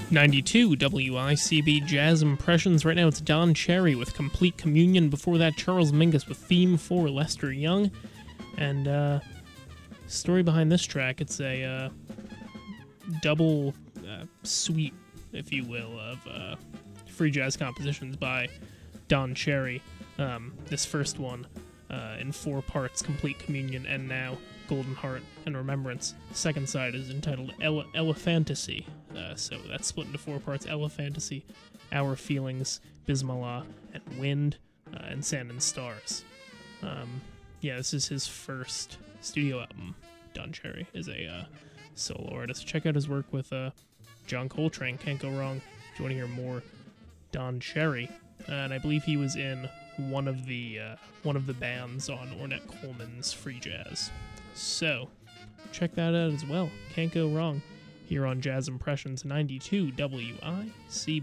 92 WICB Jazz Impressions. Right now it's Don Cherry with Complete Communion. Before that, Charles Mingus with Theme for Lester Young. And story behind this track, it's a double suite, if you will, of free jazz compositions by Don Cherry. This first one in 4 parts, Complete Communion, and now Golden Heart and Remembrance. Second side is entitled Elephantasy. So that's split into 4 parts: Elephantasy, Our Feelings, Bismillah, and Wind, and Sand and Stars. Yeah, this is his first studio album. Don Cherry is a solo artist. Check out his work with John Coltrane. Can't go wrong if you want to hear more Don Cherry. And I believe he was in one of the bands on Ornette Coleman's Free Jazz. So check that out as well. Can't go wrong here on Jazz Impressions 92 WICB.